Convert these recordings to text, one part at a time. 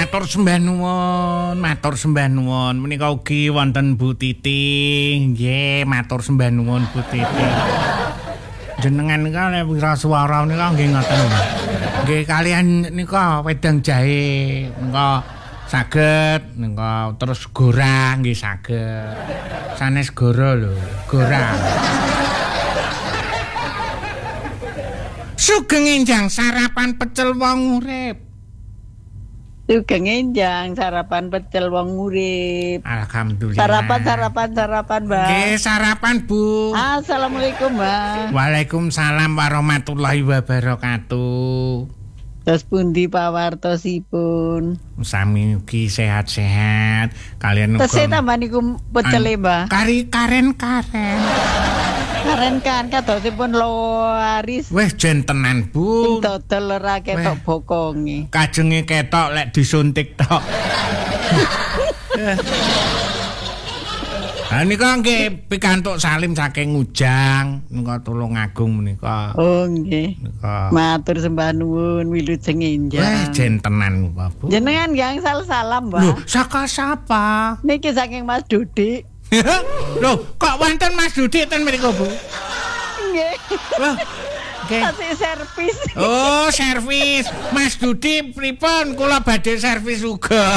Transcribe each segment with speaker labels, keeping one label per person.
Speaker 1: matur sembah nuwun. Menika ugi wonten Bu Titi. Nggih, matur sembah nuwun Bu Titi. Jenengan nika nek wira swara nika nggih ngoten. Nggih kalian nika wedang jahe nika saged nika terus gora nggih saged. Sanes goro lho, gora. Sugeng enjang sarapan pecel wong urip.
Speaker 2: Sugeng enjang sarapan pecel wong urip.
Speaker 1: Alhamdulillah.
Speaker 2: Sarapan, Mbak.
Speaker 1: Nggih, sarapan, Bu.
Speaker 2: Assalamualaikum, Mbak.
Speaker 1: Waalaikumsalam warahmatullahi wabarakatuh.
Speaker 2: Terus pundi pawartosipun?
Speaker 1: Sami ugi sehat-sehat. Kalian uga.
Speaker 2: Tesih tambah niku pecele, Mbak.
Speaker 1: Karen.
Speaker 2: Karen kan kadosipun laris.
Speaker 1: Wis jentenan, Bu.
Speaker 2: Sing dodol ora ketok bokonge.
Speaker 1: Kajenge ketok lek disuntik tok. Nika nggih pikantuk salim saking Ujang nika Tulungagung menika.
Speaker 2: Oh nggih.
Speaker 1: Nika.
Speaker 2: Matur sembah nuwun wilujeng enjang.
Speaker 1: Jentenan Bu.
Speaker 2: Jenengan gangsal salam, Mbak.
Speaker 1: Loh, saka sapa?
Speaker 2: Niki saking Mas Dudik.
Speaker 1: Loh, kok wonten Mas Dudik ten mriku, Bu?
Speaker 2: Nggih.
Speaker 1: Loh. Nggih.
Speaker 2: Kasih servis.
Speaker 1: Oh, servis. Mas Dudik pripun? Kula badhe servis uga.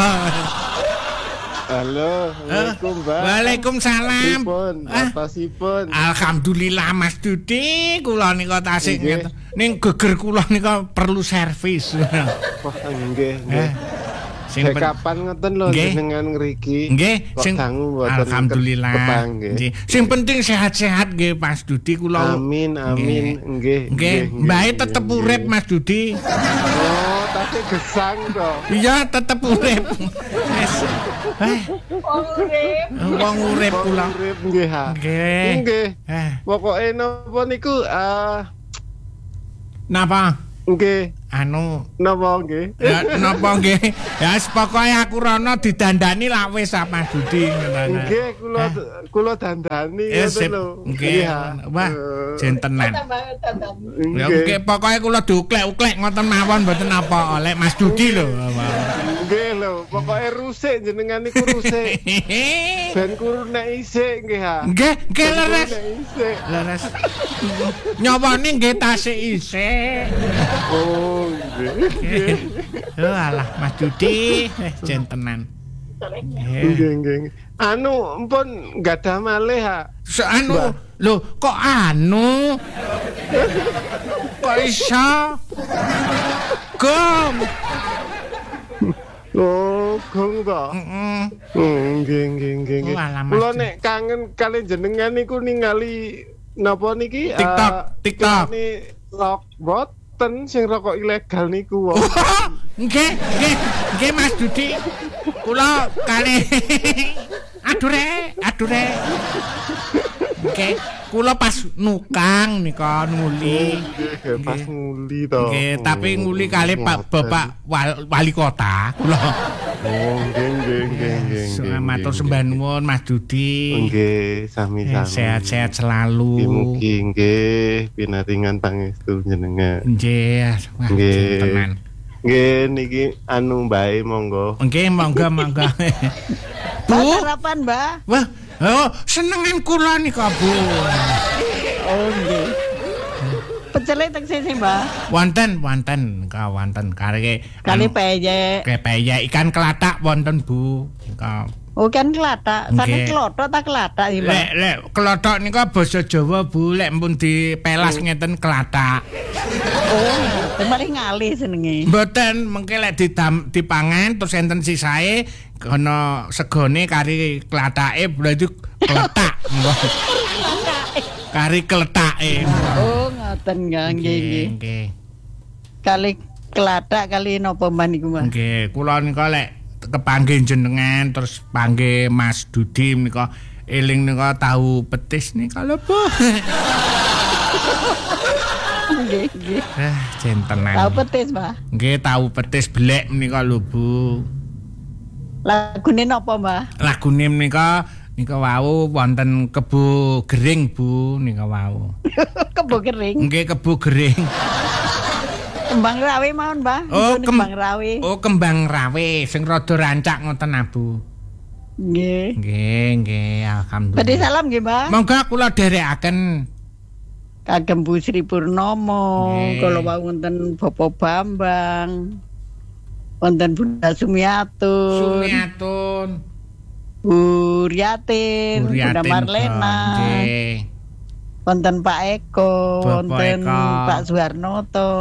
Speaker 3: Halo, Assalamualaikum, Mbak.
Speaker 1: Waalaikumsalam.
Speaker 3: Atasipun.
Speaker 1: Alhamdulillah Mas Dudi, kula nika tasik ngeten. Ning geger kula nika perlu servis.
Speaker 3: Wah, nggih.
Speaker 1: Sing
Speaker 3: kapan ngoten lho jenengan ngriki?
Speaker 1: Nggih, sing alhamdulillah. Nggih. Sing penting sehat-sehat nggih Mas Dudi kula.
Speaker 3: Amin, nggih.
Speaker 1: Nggih, mbae tetep urip Mas Dudi.
Speaker 3: Oh, tasik gesang to.
Speaker 1: Iya, tetep urip. Wong urip kula.
Speaker 3: Urip nggih ha. Nggih. Pokoke napa niku
Speaker 1: napa?
Speaker 3: Nggih.
Speaker 1: Napa nggih? Ya napa nggih? Ya pokoke aku rono didandani lak wis Mas Dudi ngono.
Speaker 3: Nggih, kula dandani ngoten lho.
Speaker 1: Nggih. Wah, jentenan. Ya nggih, pokoke kula diuklek-uklek ngoten mawon mboten apa oleh Mas Dudi lho.
Speaker 3: Nggih lho, pokoke rusik jenengan niku rusik. Ben kuru nek isik nggih ha.
Speaker 1: Nggih, leres. Leres. Nyawane nggih tasik isik.
Speaker 3: Oh, nggih.
Speaker 1: Oh alah Mas Dudi, jentenan.
Speaker 3: Nggih. Mpun gadah malih ha.
Speaker 1: Lho, kok Kok iso? Gong.
Speaker 3: Oh, gong to. Nggih. Kula nek kangen kali jenengan niku ningali napa niki?
Speaker 1: TikTok.
Speaker 3: Rock boten sing rokok ilegal niku.
Speaker 1: Nggih Mas Dudi. Kula kali aduh re. Nggih, kula pas nukang nika nguli.
Speaker 3: Nggih, pas nguli to.
Speaker 1: Nggih, tapi nguli kali Pak Bapak Wali Kota kula.
Speaker 3: Oh, nggih.
Speaker 1: Matur sembah nuwun Mas Dudi.
Speaker 3: Nggih, sami-sami.
Speaker 1: Sehat-sehat selalu.
Speaker 3: Mugi nggih pinaringan pangestu jenengan.
Speaker 1: Nggih, tenan.
Speaker 3: Nggih niki mbae monggo.
Speaker 1: Nggih, monggo.
Speaker 2: Bu, sarapan, Mbak.
Speaker 1: Wah, senengan kula nika, Bu.
Speaker 2: Oh, nggih. Pecele teksih sih, Mbak.
Speaker 1: Wonten kali
Speaker 2: peyek.
Speaker 1: Peyek ikan kelatak wonten, Bu.
Speaker 2: Oh, kan kelatak. Sane klothok ta kelatak iki, Mbak.
Speaker 1: Lek klothok nika basa Jawa, Bu. Lek mpun dipelas ngeten kelatak.
Speaker 2: Oh, mari ngalih senenge.
Speaker 1: Mboten, mengke lek dipangan terus enten sisae kono segone kari klatake berarti kletak. Kari kletake.
Speaker 2: Oh, ngoten nggih. Kali kelatak kali napa man niku, Mas?
Speaker 1: Nggih, kula nika lek kepanggih jenengan terus panggih Mas Dudi nika eling nika tahu petis nika lho, Bu.
Speaker 2: Nggih.
Speaker 1: Jentenan.
Speaker 2: Tahu petis, Mbak?
Speaker 1: Nggih, tahu petis blek menika lho, Bu.
Speaker 2: Lagune napa, Mbak?
Speaker 1: Lagune menika wau wonten Kebo Gering, Bu, nika wau.
Speaker 2: Kebo Gering.
Speaker 1: Nggih, Kebo Gering.
Speaker 2: Kembang rawe mawon, Mbah.
Speaker 1: Oh,
Speaker 2: kembang rawe.
Speaker 1: Oh, kembang rawe sing rada rancak ngoten Abu.
Speaker 2: Nggih.
Speaker 1: Nggih, alhamdulillah.
Speaker 2: Badhe salam nggih, Mbah.
Speaker 1: Monggo kula dherekaken.
Speaker 2: Kagem Bu Sri Purnomo,
Speaker 1: Nggih.
Speaker 2: kala wau wonten Bapak Bambang. Wonten Bunda Sumiatun.
Speaker 1: Sumiatun.
Speaker 2: Bu Riatin, Bunda Marlena.
Speaker 1: Nggih.
Speaker 2: Wonten Pak Eko,
Speaker 1: Bapak
Speaker 2: wonten
Speaker 1: Eko.
Speaker 2: Pak Suharnoto.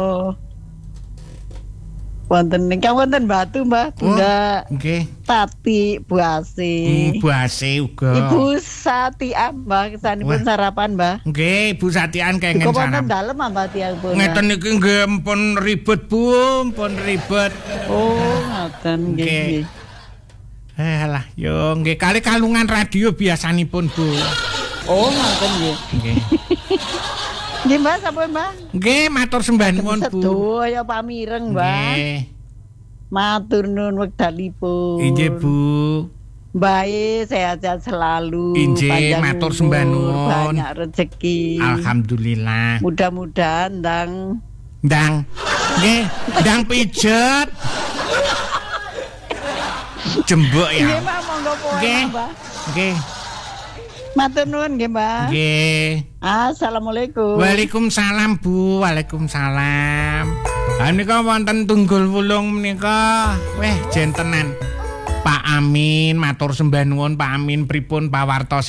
Speaker 2: Wonten ingkang wonten Batu, Mbah. Bunda
Speaker 1: Nggih.
Speaker 2: Tati Bu Asih.
Speaker 1: Bu Ase uga.
Speaker 2: Ibu Satia, Mbah, kesanipun
Speaker 1: Wah.
Speaker 2: sarapan, Mbah.
Speaker 1: Nggih, Bu Satian kengen
Speaker 2: Kok wonten
Speaker 1: sarap.
Speaker 2: dalem Mbah tiang pun.
Speaker 1: Ngeten iki nggih pun ribet Bu, pun ribet.
Speaker 2: Oh, ngoten nggih.
Speaker 1: Nggih. Alah, yo nggih kali kalungan radio biasanipun Bu.
Speaker 2: Oh, ngoten nggih.
Speaker 1: Nggih.
Speaker 2: Nggih, Mbah, sampun, Mbah.
Speaker 1: Nggih, matur sembah nuwun Bu.
Speaker 2: Sedaya pamireng, Mbah.
Speaker 1: Nggih.
Speaker 2: Matur nuwun wekdalipun.
Speaker 1: Inggih Bu.
Speaker 2: Baik, sehat-sehat selalu.
Speaker 1: Inggih,
Speaker 2: panjang
Speaker 1: matur
Speaker 2: umur,
Speaker 1: sembah nuwun.
Speaker 2: Banyak rezeki.
Speaker 1: Alhamdulillah.
Speaker 2: Mudah-mudahan ndang
Speaker 1: Ndang. Nggih, ndang pijet. Jembuk
Speaker 2: nggih,
Speaker 1: ya.
Speaker 2: Mbah, monggo poe,
Speaker 1: Nggih.
Speaker 2: Mbah.
Speaker 1: Nggih.
Speaker 2: Matur nuwun nggih, Mbah.
Speaker 1: Nggih.
Speaker 2: Assalamualaikum.
Speaker 1: Waalaikumsalam Bu, waalaikumsalam. Ha nika wonten Tunggul Wulung menika. Weh, jentenan. Pak Amin, matur sembah nuwun Pak Amin pripun pawartos